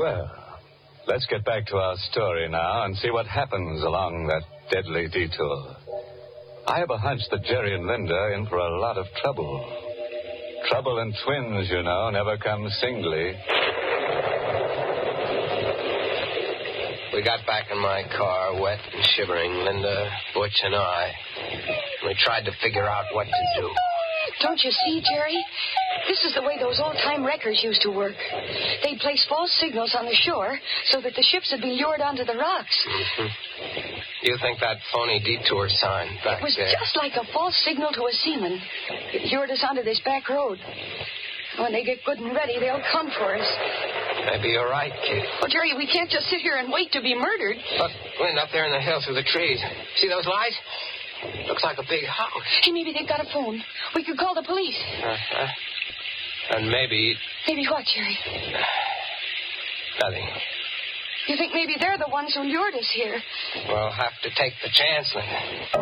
Well, let's get back to our story now and see what happens along that deadly detour. I have a hunch that Jerry and Linda are in for a lot of trouble. Trouble in twins, you know, never come singly. We got back in my car, wet and shivering, Linda, Butch, and I. We tried to figure out what to do. Don't you see, Jerry? This is the way those old-time wreckers used to work. They'd place false signals on the shore so that the ships would be lured onto the rocks. Mm-hmm. You think that phony detour sign back there... It was just like a false signal to a seaman. It lured us onto this back road. When they get good and ready, they'll come for us. Maybe you're right, kid. Oh, Jerry, we can't just sit here and wait to be murdered. Look, Linda, up there in the hill through the trees. See those lights? Looks like a big house. Hey, maybe they've got a phone. We could call the police. And maybe... Maybe what, Jerry? Nothing. You think maybe they're the ones who lured us here? We'll have to take the chance, Linda.